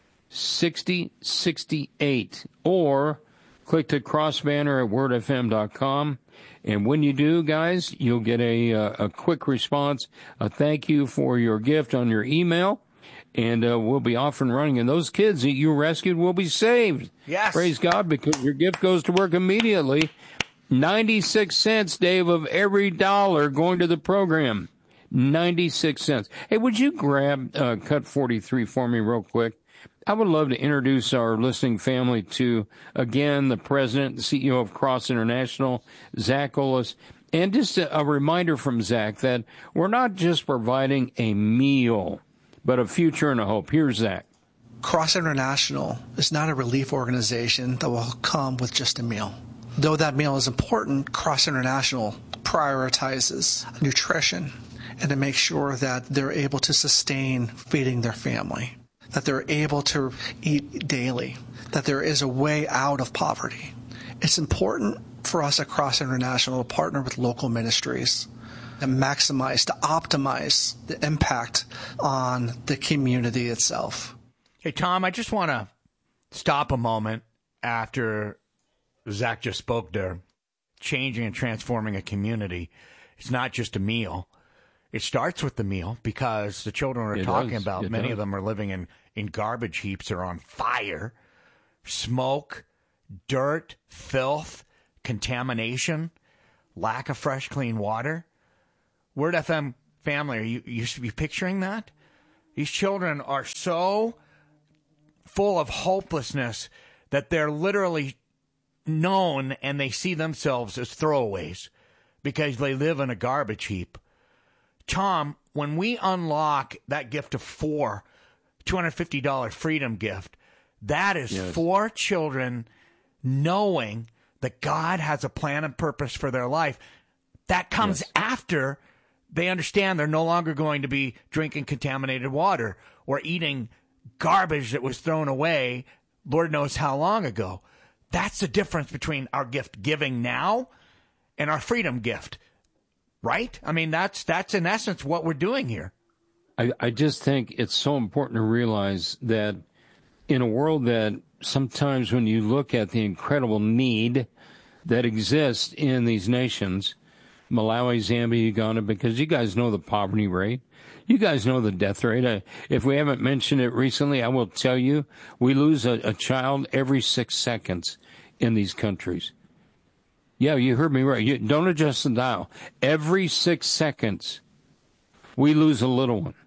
six zero six eight. Or click to Crossbanner at word f m dot com. And when you do, guys, you'll get a, a, a quick response, a thank you for your gift on your email. And uh, we'll be off and running. And those kids that you rescued will be saved. Yes. Praise God, because your gift goes to work immediately. ninety-six cents, Dave, of every dollar going to the program. ninety-six cents. Hey, would you grab uh, Cut forty-three for me real quick? I would love to introduce our listening family to, again, the president, the C E O of Cross International, Zach Ollis. And just a, a reminder from Zach that we're not just providing a meal, but a future and a hope. Here's Zach. Cross International is not a relief organization that will come with just a meal. Though that meal is important, Cross International prioritizes nutrition and to make sure that they're able to sustain feeding their family, that they're able to eat daily, that there is a way out of poverty. It's important for us at Cross International to partner with local ministries and maximize, to optimize the impact on the community itself. Hey, Tom, I just want to stop a moment after Zach just spoke there, changing and transforming a community. It's not just a meal. It starts with the meal because the children we're It talking does. about, It many does. of them are living in, in garbage heaps or on fire, smoke, dirt, filth, contamination, lack of fresh, clean water. Word F M family, are you, you should be picturing that? These children are so full of hopelessness that they're literally known and they see themselves as throwaways because they live in a garbage heap. Tom, when we unlock that gift of four, two hundred fifty dollars freedom gift, that is Yes. four children knowing that God has a plan and purpose for their life. That comes Yes. after they understand they're no longer going to be drinking contaminated water or eating garbage that was thrown away Lord knows how long ago. That's the difference between our gift giving now and our freedom gift, right? I mean, that's that's in essence what we're doing here. I, I just think it's so important to realize that in a world that sometimes when you look at the incredible need that exists in these nations, Malawi, Zambia, Uganda, because you guys know the poverty rate. You guys know the death rate. Uh, if we haven't mentioned it recently, I will tell you, we lose a, a child every six seconds in these countries. Yeah, you heard me right. You, don't adjust the dial. Every six seconds, we lose a little one.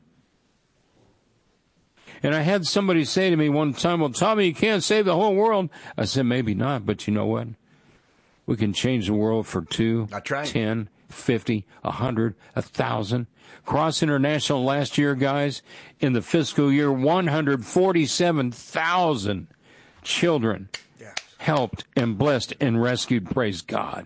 And I had somebody say to me one time, well, Tommy, you can't save the whole world. I said, maybe not, but you know what? We can change the world for two, That's right. ten, fifty, a hundred, a thousand. Cross International last year, guys, in the fiscal year, one hundred forty-seven thousand children Yes. helped and blessed and rescued. Praise God.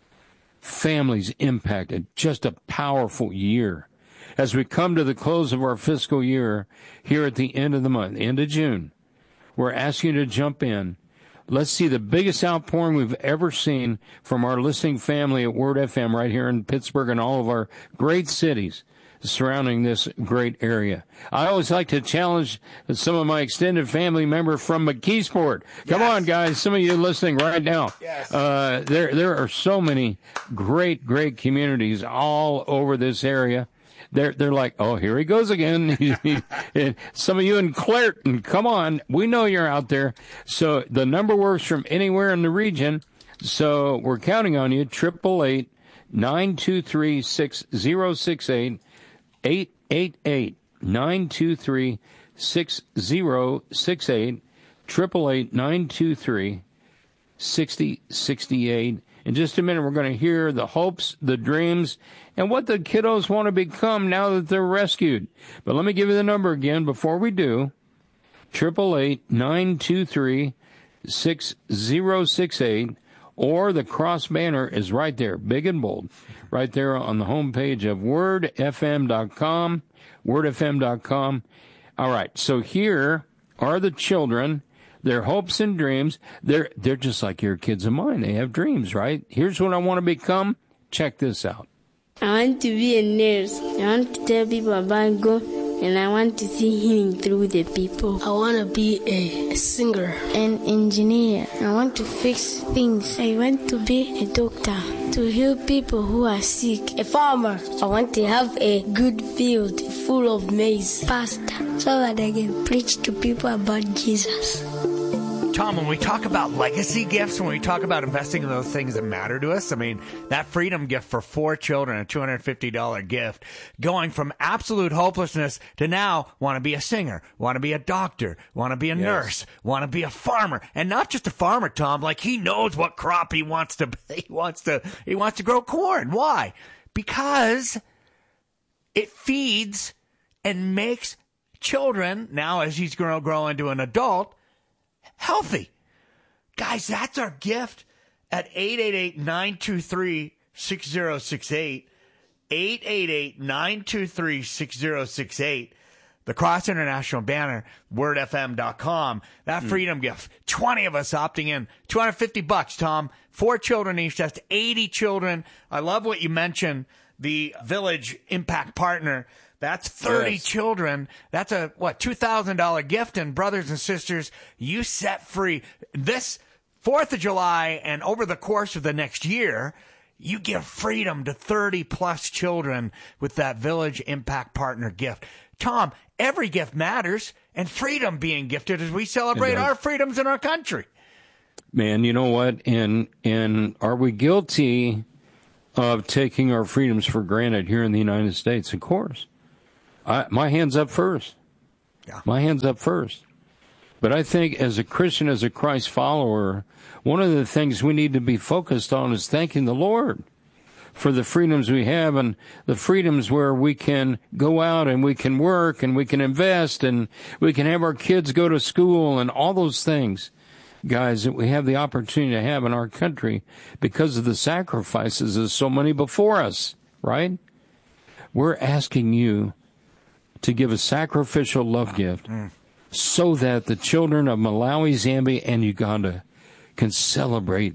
Families impacted. Just a powerful year. As we come to the close of our fiscal year here at the end of the month, end of June, we're asking you to jump in. Let's see the biggest outpouring we've ever seen from our listening family at Word F M right here in Pittsburgh and all of our great cities surrounding this great area. I always like to challenge some of my extended family members from McKeesport. Come Yes. on, guys. Some of you listening right now. Yes. Uh, there, there are so many great, great communities all over this area. They're they're like, oh, here he goes again. And some of you in Clairton, come on, we know you're out there. So the number works from anywhere in the region. So we're counting on you. Triple eight nine two three six zero six eight eight eight eight nine two three six zero six eight triple eight nine two three sixty sixty eight. In just a minute, we're going to hear the hopes, the dreams, and what the kiddos want to become now that they're rescued. But let me give you the number again before we do. Triple eight nine two three six zero six eight, or the cross banner is right there, big and bold, right there on the homepage of word f m dot com, word f m dot com. All right, so here are the children. Their hopes and dreams, they're they're just like your kids of mine. They have dreams, right? Here's what I want to become. Check this out. I want to be a nurse. I want to tell people about God, and I want to see healing through the people. I want to be a singer. An engineer. I want to fix things. I want to be a doctor, to heal people who are sick. A farmer. I want to have a good field full of maize. Pastor, so that I can preach to people about Jesus. Tom, when we talk about legacy gifts, when we talk about investing in those things that matter to us, I mean, that freedom gift for four children, a two hundred fifty dollars gift, going from absolute hopelessness to now want to be a singer, want to be a doctor, want to be a Yes. nurse, want to be a farmer. And not just a farmer, Tom, like he knows what crop he wants to, he wants to, he wants to grow corn. Why? Because it feeds and makes children, now as he's going to grow into an adult, healthy. Guys, that's our gift at eight eight eight nine two three six zero six eight. eight eight eight nine two three six zero six eight. The Cross International banner, word f m dot com. That freedom gift. twenty of us opting in. two hundred fifty bucks, Tom. Four children each. That's eighty children. I love what you mentioned. The Village Impact Partner. That's thirty Yes. children. That's a, what, two thousand dollars gift. And brothers and sisters, you set free. This fourth of July and over the course of the next year, you give freedom to thirty plus children with that Village Impact Partner gift. Tom, every gift matters, and freedom being gifted as we celebrate our freedoms in our country. Man, you know what? And and are we guilty of taking our freedoms for granted here in the United States? Of course. I, my hand's up first. Yeah. My hand's up first. But I think as a Christian, as a Christ follower, one of the things we need to be focused on is thanking the Lord for the freedoms we have, and the freedoms where we can go out and we can work and we can invest and we can have our kids go to school and all those things, guys, that we have the opportunity to have in our country because of the sacrifices of so many before us, right? We're asking you to give a sacrificial love gift mm. so that the children of Malawi, Zambia, and Uganda can celebrate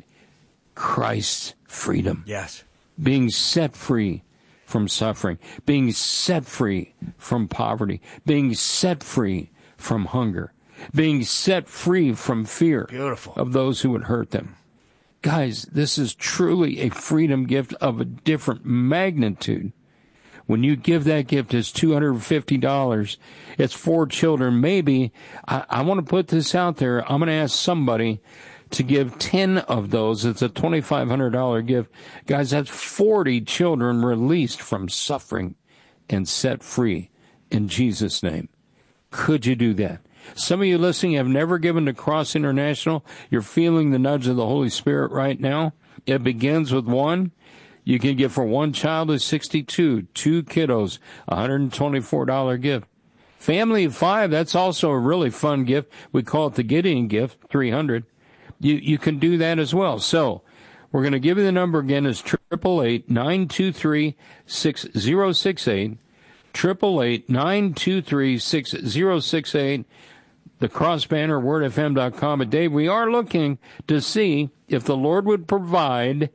Christ's freedom. Yes. Being set free from suffering, being set free from poverty, being set free from hunger, being set free from fear Beautiful. Of those who would hurt them. Guys, this is truly a freedom gift of a different magnitude. When you give that gift, it's two hundred fifty dollars. It's for children. Maybe, I, I want to put this out there. I'm going to ask somebody to give ten of those. It's a twenty-five hundred dollars gift. Guys, that's forty children released from suffering and set free in Jesus' name. Could you do that? Some of you listening have never given to Cross International. You're feeling the nudge of the Holy Spirit right now. It begins with one. You can give for one child is sixty-two, two kiddos, one hundred twenty-four dollars gift. Family of five, that's also a really fun gift. We call it the Gideon gift, three hundred dollars. You you can do that as well. So we're going to give you the number again is eight eight eight, nine two three, six zero six eight, eight eight eight, nine two three, six zero six eight, the cross banner, word f m dot com. But Dave, we are looking to see if the Lord would provide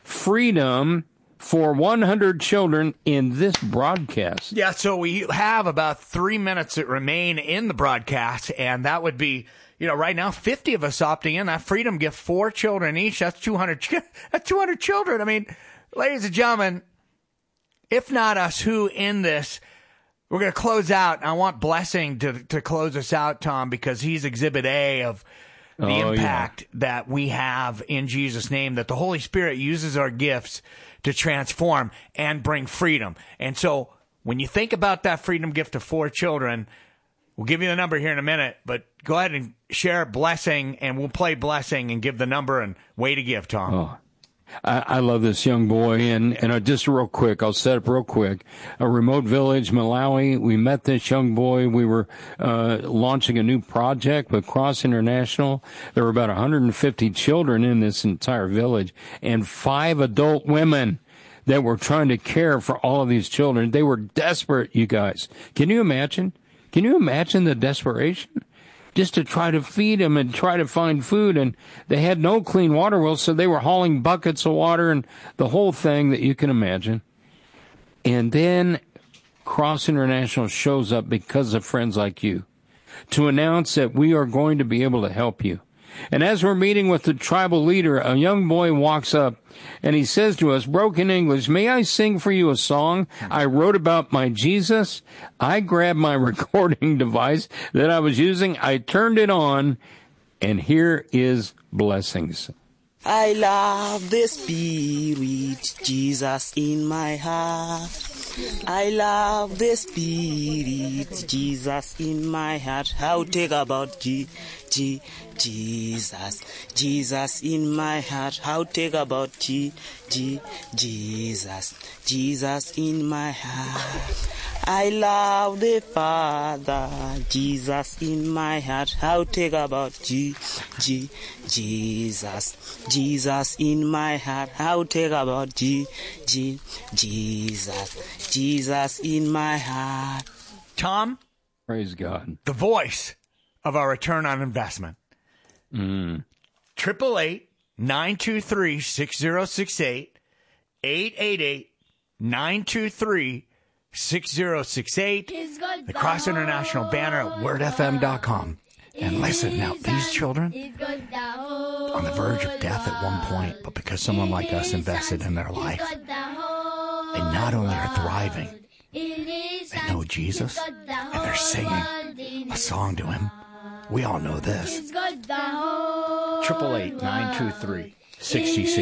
freedom for one hundred children in this broadcast. Yeah, so we have about three minutes that remain in the broadcast, and that would be, you know, right now, fifty of us opting in. That freedom gift, four children each. That's two hundred. That's two hundred children. I mean, ladies and gentlemen, if not us, who in this? We're going to close out. I want Blessing to to close us out, Tom, because he's Exhibit A of the oh, impact yeah. that we have in Jesus' name, that the Holy Spirit uses our gifts to transform and bring freedom. And so when you think about that freedom gift of four children, we'll give you the number here in a minute, but go ahead and share Blessing, and we'll play Blessing and give the number and way to give, Tom. Oh, I, I love this young boy. And, and uh, just real quick, I'll set up real quick. A remote village, Malawi. We met this young boy. We were uh, launching a new project with Cross International. There were about one hundred fifty children in this entire village and five adult women that were trying to care for all of these children. They were desperate, you guys. Can you imagine? Can you imagine the desperation? Just to try to feed them and try to find food, and they had no clean water wells, so they were hauling buckets of water and the whole thing that you can imagine. And then Cross International shows up because of friends like you to announce that we are going to be able to help you. And as we're meeting with the tribal leader, a young boy walks up and he says to us, broken English, may I sing for you a song I wrote about my Jesus? I grabbed my recording device that I was using. I turned it on, and here is Blessings. I love the Spirit, Jesus in my heart. I love the Spirit, Jesus in my heart. How take about G, G, Jesus, Jesus in my heart. How take about G, G, Jesus, Jesus in my heart. I love the Father, Jesus in my heart. How take about G, G, Jesus, Jesus in my heart. How take about G, G, Jesus, Jesus in my heart. Tom? Praise God. The voice of our return on investment. Mm. Triple eight nine two three six zero six eight, eight eight eight nine two three six zero six eight, the Cross International banner at word f m dot com. And listen, now, these children, on the verge of death at one point, but because someone like us invested in their life, they not only are thriving, they know Jesus, and they're singing a song to him. We all know this. Triple eight nine two three sixty six.